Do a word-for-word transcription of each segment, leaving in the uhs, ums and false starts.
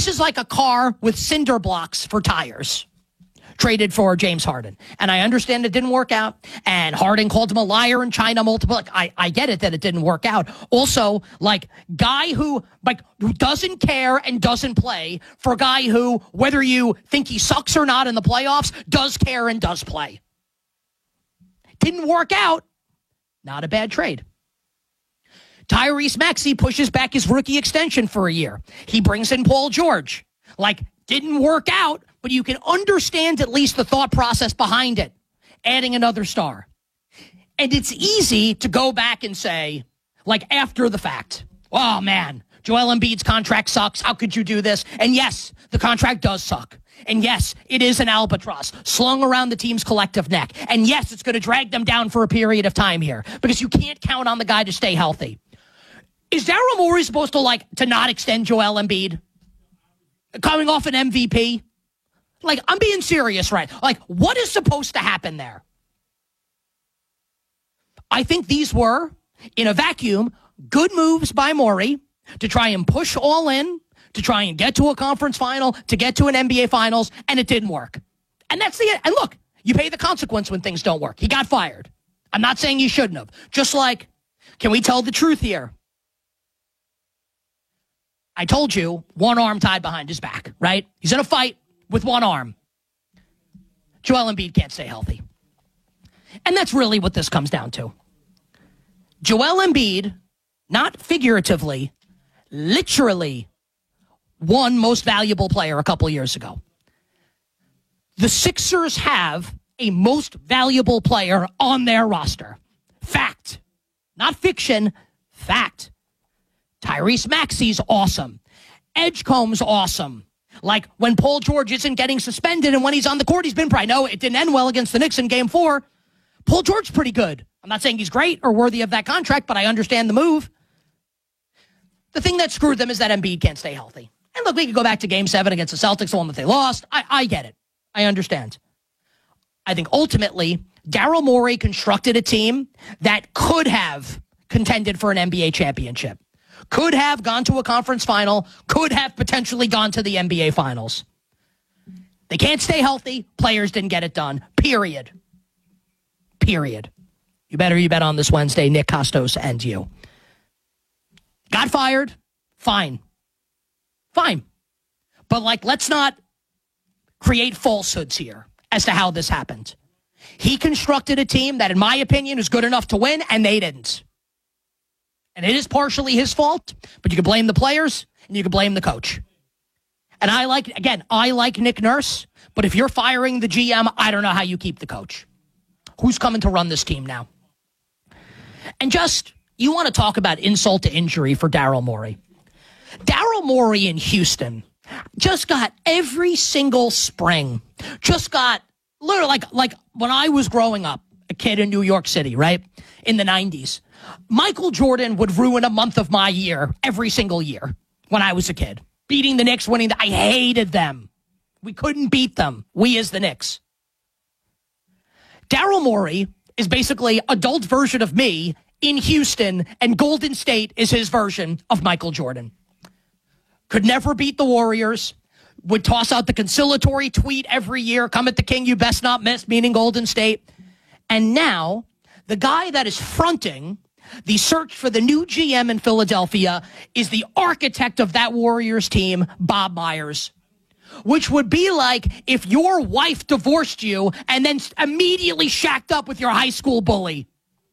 This is like a car with cinder blocks for tires. Traded for James Harden. And I understand it didn't work out. And Harden called him a liar in China multiple. Like, I, I get it that it didn't work out. Also, like, guy who, like, who doesn't care and doesn't play for a guy who, whether you think he sucks or not in the playoffs, does care and does play. Didn't work out. Not a bad trade. Tyrese Maxey pushes back his rookie extension for a year. He brings in Paul George. Like, didn't work out, but you can understand at least the thought process behind it, adding another star. And it's easy to go back and say, like, after the fact, oh, man, Joel Embiid's contract sucks. How could you do this? And yes, the contract does suck. And yes, it is an albatross slung around the team's collective neck. And yes, it's going to drag them down for a period of time here because you can't count on the guy to stay healthy. Is Daryl Morey supposed to, like, to not extend Joel Embiid? Coming off an M V P? Like, I'm being serious, right? Like, what is supposed to happen there? I think these were, in a vacuum, good moves by Morey to try and push all in, to try and get to a conference final, to get to an N B A Finals, and it didn't work. And that's the, and look, you pay the consequence when things don't work. He got fired. I'm not saying he shouldn't have. Just like, can we tell the truth here? I told you, one arm tied behind his back, right? He's in a fight with one arm. Joel Embiid can't stay healthy. And that's really what this comes down to. Joel Embiid, not figuratively, literally won most valuable player a couple years ago. The Sixers have a most valuable player on their roster. Fact. Not fiction. Fact. Tyrese Maxey's awesome. Edgecombe's awesome. Like, when Paul George isn't getting suspended and when he's on the court, he's been probably, no, it didn't end well against the Knicks in game four. Paul George's pretty good. I'm not saying he's great or worthy of that contract, but I understand the move. The thing that screwed them is that Embiid can't stay healthy. And look, we could go back to game seven against the Celtics, the one that they lost. I, I get it. I understand. I think ultimately, Daryl Morey constructed a team that could have contended for an N B A championship. Could have gone to a conference final, could have potentially gone to the N B A Finals. They can't stay healthy. Players didn't get it done. Period. Period. You better you bet on this Wednesday, Nick Kostos and you. Got fired? Fine. Fine. But, like, let's not create falsehoods here as to how this happened. He constructed a team that, in my opinion, is good enough to win, and they didn't. And it is partially his fault, but you can blame the players and you can blame the coach. And I like, again, I like Nick Nurse, but if you're firing the G M, I don't know how you keep the coach. Who's coming to run this team now? And just, you want to talk about insult to injury for Daryl Morey. Daryl Morey in Houston just got every single spring, just got, literally, like, like when I was growing up, a kid in New York City, right, in the nineties, Michael Jordan would ruin a month of my year every single year when I was a kid. Beating the Knicks, winning the, I hated them. We couldn't beat them. We as the Knicks. Daryl Morey is basically adult version of me in Houston, and Golden State is his version of Michael Jordan. Could never beat the Warriors. Would toss out the conciliatory tweet every year, come at the king you best not miss, meaning Golden State. And now, the guy that is fronting the search for the new G M in Philadelphia is the architect of that Warriors team, Bob Myers. Which would be like if your wife divorced you and then immediately shacked up with your high school bully.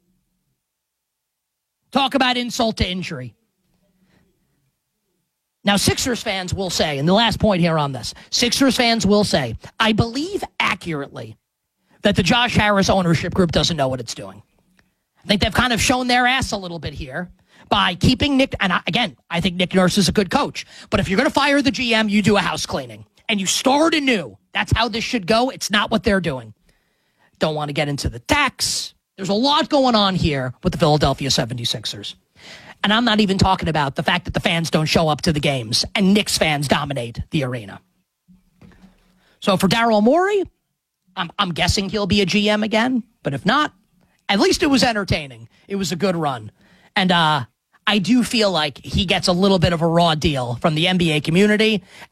Talk about insult to injury. Now, Sixers fans will say, and the last point here on this, Sixers fans will say, I believe accurately that the Josh Harris ownership group doesn't know what it's doing. I think they've kind of shown their ass a little bit here by keeping Nick, and again, I think Nick Nurse is a good coach, but if you're going to fire the G M, you do a house cleaning, and you start anew. That's how this should go. It's not what they're doing. Don't want to get into the tax. There's a lot going on here with the Philadelphia seventy-sixers. And I'm not even talking about the fact that the fans don't show up to the games and Knicks fans dominate the arena. So for Daryl Morey, I'm, I'm guessing he'll be a G M again. But if not, at least it was entertaining. It was a good run. And uh, I do feel like he gets a little bit of a raw deal from the N B A community